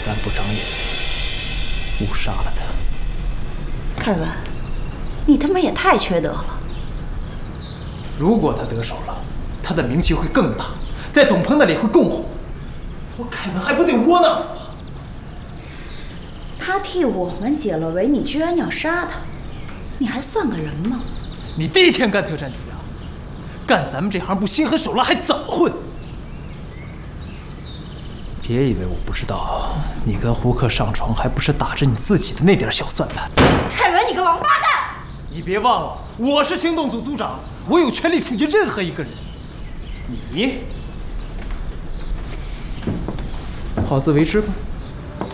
胆不长眼，误杀了他。 凯文，你他妈也太缺德了！ 如果他得手了，他的名气会更大，在董鹏那里会更红。我凯文还不得窝囊死啊！ 他替我们解了围，你居然要杀他，你还算个人吗？ 你第一天干特战局啊？干咱们这行不心狠手辣还怎么混？别以为我不知道，你跟胡克上床还不是打着你自己的那点小算盘。 凯文，你个王八蛋！ 你别忘了，我是行动组组长，我有权利处决任何一个人。你好自为之吧。